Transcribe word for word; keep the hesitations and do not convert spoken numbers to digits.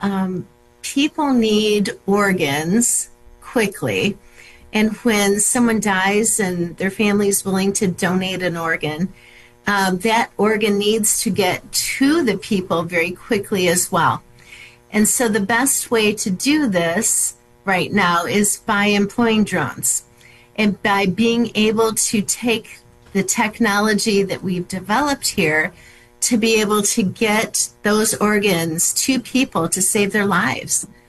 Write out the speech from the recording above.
um, people need organs quickly. And when someone dies and their family is willing to donate an organ, um, that organ needs to get to the people very quickly as well. And so the best way to do this right now is by employing drones and by being able to take the technology that we've developed here to be able to get those organs to people to save their lives.